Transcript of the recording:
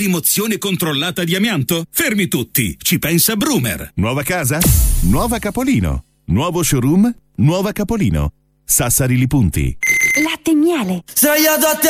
rimozione controllata di amianto? Fermi tutti, ci pensa Brumer. Nuova casa? Nuova Capolino. Nuovo showroom? Nuova Capolino. Sassari Li Punti. Latte e miele.